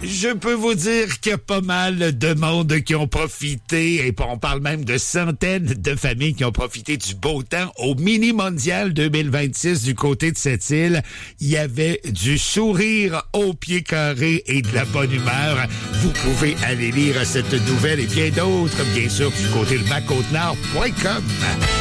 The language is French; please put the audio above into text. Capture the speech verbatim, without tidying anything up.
Je peux vous dire qu'il y a pas mal de monde qui ont profité, et on parle même de centaines de familles qui ont profité du beau temps au mini-mondial deux mille vingt-six du côté de cette île. Il y avait du sourire au pied carré et de la bonne humeur. Vous pouvez aller lire cette nouvelle et bien d'autres, bien sûr, du côté de ma côte nord point com.